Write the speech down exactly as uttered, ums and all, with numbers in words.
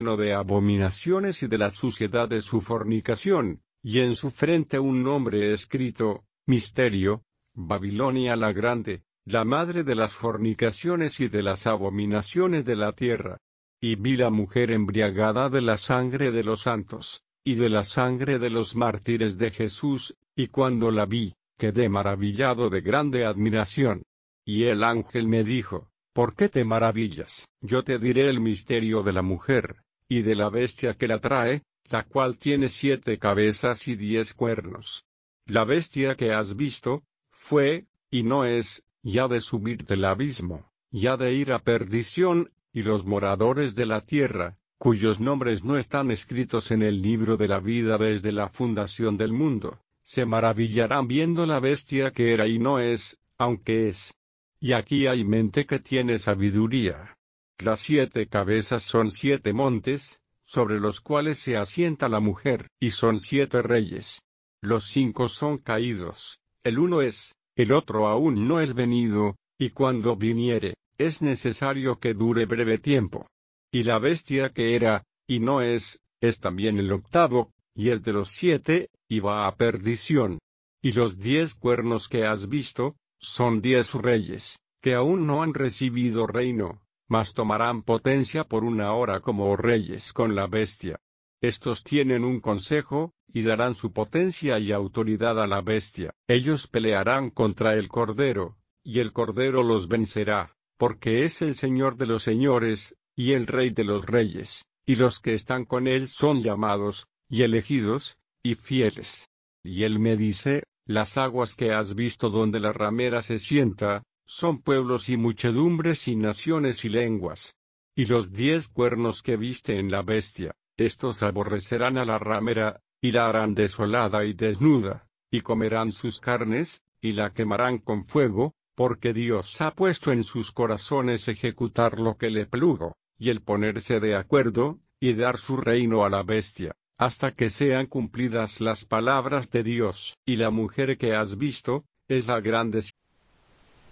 de abominaciones y de la suciedad de su fornicación, y en su frente un nombre escrito, Misterio, Babilonia la Grande, la madre de las fornicaciones y de las abominaciones de la tierra. Y vi la mujer embriagada de la sangre de los santos, y de la sangre de los mártires de Jesús, y cuando la vi, quedé maravillado de grande admiración. Y el ángel me dijo, ¿por qué te maravillas? Yo te diré el misterio de la mujer, y de la bestia que la trae, la cual tiene siete cabezas y diez cuernos. La bestia que has visto, fue, y no es, ya de subir del abismo, ya de ir a perdición, y los moradores de la tierra, cuyos nombres no están escritos en el libro de la vida desde la fundación del mundo, se maravillarán viendo la bestia que era y no es, aunque es. Y aquí hay mente que tiene sabiduría. Las siete cabezas son siete montes, sobre los cuales se asienta la mujer, y son siete reyes. Los cinco son caídos, el uno es, el otro aún no es venido, y cuando viniere, es necesario que dure breve tiempo. Y la bestia que era, y no es, es también el octavo, y es de los siete, y va a perdición. Y los diez cuernos que has visto, son diez reyes, que aún no han recibido reino, mas tomarán potencia por una hora como reyes con la bestia. Estos tienen un consejo, y darán su potencia y autoridad a la bestia. Ellos pelearán contra el Cordero, y el Cordero los vencerá, porque es el Señor de los señores, y el Rey de los reyes, y los que están con él son llamados, y elegidos, y fieles. Y él me dice, las aguas que has visto donde la ramera se sienta, son pueblos y muchedumbres y naciones y lenguas. Y los diez cuernos que viste en la bestia, estos aborrecerán a la ramera, y la harán desolada y desnuda, y comerán sus carnes, y la quemarán con fuego, porque Dios ha puesto en sus corazones ejecutar lo que le plugo, y el ponerse de acuerdo, y dar su reino a la bestia, hasta que sean cumplidas las palabras de Dios. Y la mujer que has visto, es la grande